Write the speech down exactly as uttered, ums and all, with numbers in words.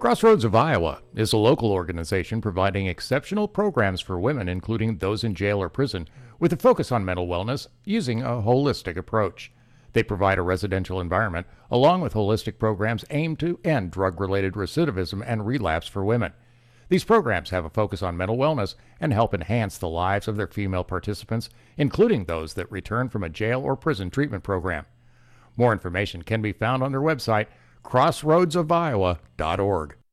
Crossroads of Iowa is a local organization providing exceptional programs for women, including those in jail or prison, with a focus on mental wellness using a holistic approach. They provide a residential environment along with holistic programs aimed to end drug-related recidivism and relapse for women. These programs have a focus on mental wellness and help enhance the lives of their female participants, including those that return from a jail or prison treatment program. More information can be found on their website, crossroads of iowa dot org.